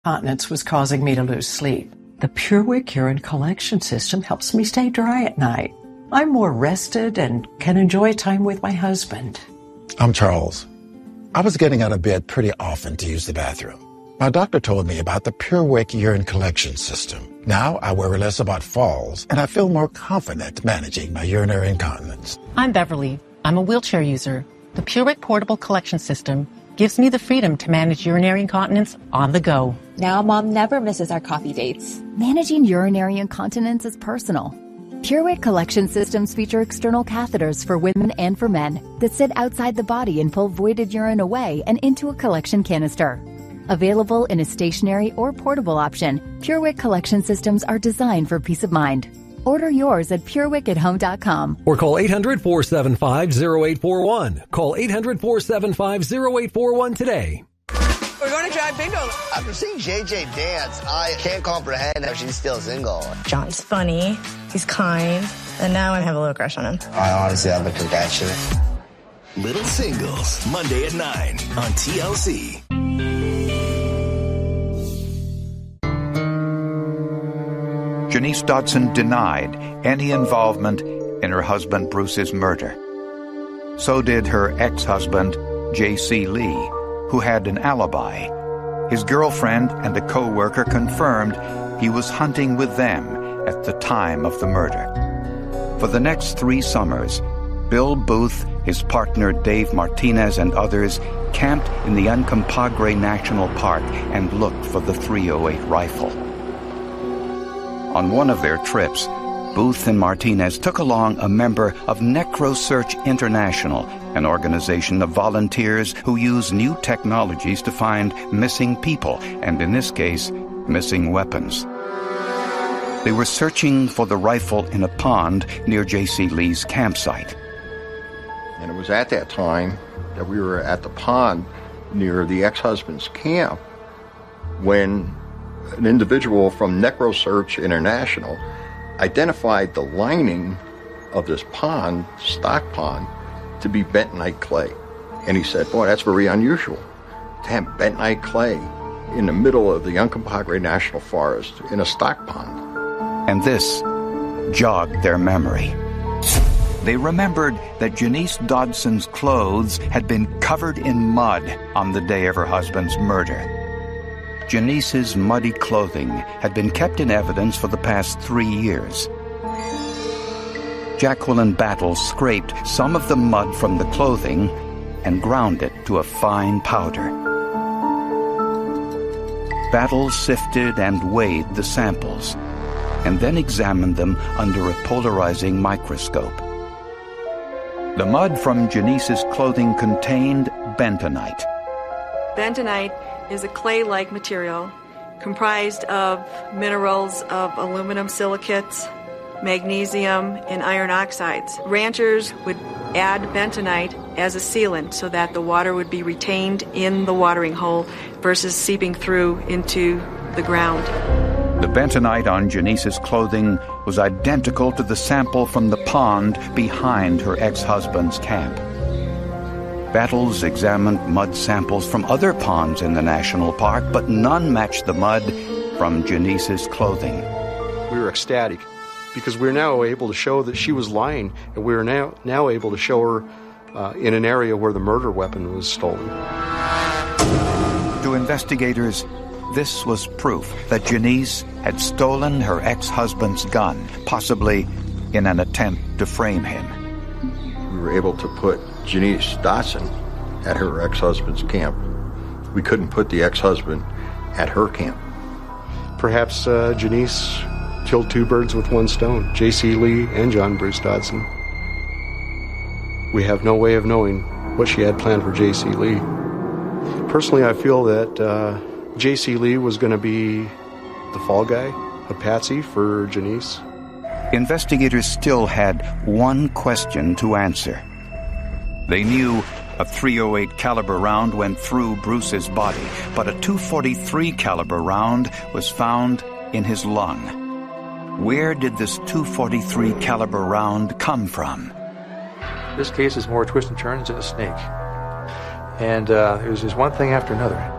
Incontinence was causing me to lose sleep. The PureWick urine collection system helps me stay dry at night. I'm more rested and can enjoy time with my husband. I'm Charles. I was getting out of bed pretty often to use the bathroom. My doctor told me about the PureWick urine collection system. Now I worry less about falls, and I feel more confident managing my urinary incontinence. I'm Beverly. I'm a wheelchair user. The PureWick portable collection system gives me the freedom to manage urinary incontinence on the go. Now Mom never misses our coffee dates. Managing urinary incontinence is personal. PureWick collection systems feature external catheters for women and for men that sit outside the body and pull voided urine away and into a collection canister. Available in a stationary or portable option, PureWick collection systems are designed for peace of mind. Order yours at PureWickAtHome.com. Or call 800-475-0841. Call 800-475-0841 today. We're going to drive bingo. After seeing JJ dance, I can't comprehend how she's still single. John's funny, he's kind, and now I have a little crush on him. I honestly have a connection. Little Singles, Monday at 9 on TLC. Janice Dodson denied any involvement in her husband Bruce's murder. So did her ex-husband, J.C. Lee, who had an alibi. His girlfriend and a co-worker confirmed he was hunting with them at the time of the murder. For the next 3 summers, Bill Booth, his partner Dave Martinez, and others camped in the Uncompahgre National Park and looked for the .308 rifle. On one of their trips, Booth and Martinez took along a member of NecroSearch International, an organization of volunteers who use new technologies to find missing people, and in this case, missing weapons. They were searching for the rifle in a pond near J.C. Lee's campsite. And it was at that time that we were at the pond near the ex-husband's camp when an individual from NecroSearch International identified the lining of this pond, stock pond, to be bentonite clay. And he said, boy, that's very unusual to have bentonite clay in the middle of the Uncompahgre National Forest in a stock pond. And this jogged their memory. They remembered that Janice Dodson's clothes had been covered in mud on the day of her husband's murder. Janice's muddy clothing had been kept in evidence for the past 3 years. Jacqueline Battles scraped some of the mud from the clothing and ground it to a fine powder. Battles sifted and weighed the samples and then examined them under a polarizing microscope. The mud from Janice's clothing contained bentonite. Bentonite is a clay-like material comprised of minerals of aluminum silicates, magnesium, and iron oxides. Ranchers would add bentonite as a sealant so that the water would be retained in the watering hole versus seeping through into the ground. The bentonite on Janice's clothing was identical to the sample from the pond behind her ex-husband's camp. Battles examined mud samples from other ponds in the national park, but none matched the mud from Janice's clothing. We were ecstatic because we were now able to show that she was lying, and we were now able to show her in an area where the murder weapon was stolen. To investigators, this was proof that Janice had stolen her ex-husband's gun, possibly in an attempt to frame him. We were able to put Janice Dodson at her ex-husband's camp. We couldn't put the ex-husband at her camp. Perhaps Janice killed 2 birds with 1 stone, J.C. Lee and John Bruce Dodson. We have no way of knowing what she had planned for J.C. Lee. Personally, I feel that J.C. Lee was going to be the fall guy, a patsy for Janice. Investigators still had one question to answer. They knew a .308 caliber round went through Bruce's body, but a .243 caliber round was found in his lung. Where did this .243 caliber round come from? This case is more twists and turns than a snake. And it was just one thing after another.